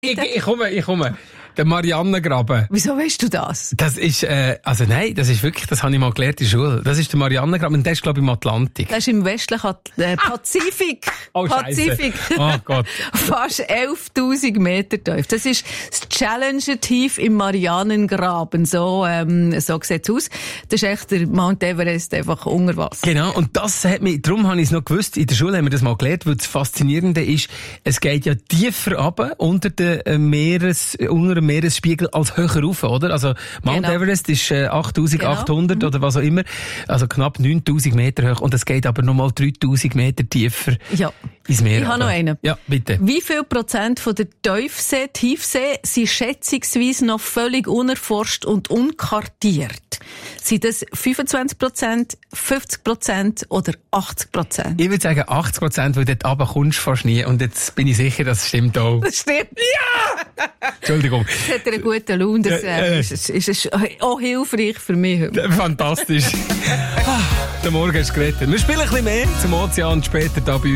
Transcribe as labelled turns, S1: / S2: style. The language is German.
S1: Ich komme. Der Mariannengraben.
S2: Wieso weißt du das?
S1: Das ist, das ist wirklich, das habe ich mal gelernt in der Schule. Das ist der Mariannengraben und der ist, glaube ich, im Atlantik.
S2: Das ist im westlichen Pazifik.
S1: Oh,
S2: Pazifik.
S1: Oh Gott.
S2: Fast 11.000 Meter tief. Das ist das Challenger-Tief im Mariannengraben. So sieht's aus. Das ist echt der Mount Everest einfach unter Wasser.
S1: Genau. Und das hat mich, darum habe ich es noch gewusst. In der Schule haben wir das mal gelernt, weil das Faszinierende ist, es geht ja tiefer runter unter dem Meeresspiegel als höher rauf, oder? Also Mount Everest ist 8.800 oder was auch immer, also knapp 9.000 Meter hoch und es geht aber nochmal 3.000 Meter tiefer ins Meer.
S2: Ich habe noch einen.
S1: Ja, bitte.
S2: Wie viel Prozent von der Tiefsee sind schätzungsweise noch völlig unerforscht und unkartiert? Sind das 25%, 50% oder 80%?
S1: Ich würde sagen 80%, weil dort runter kommst du fast nie und jetzt bin ich sicher, das stimmt auch.
S2: Das stimmt.
S1: Ja! Entschuldigung.
S2: Das hat einen guten Lohn. Das ist auch hilfreich für mich.
S1: Fantastisch. Der Morgen ist gerettet. Wir spielen ein bisschen mehr zum Ozean später da bei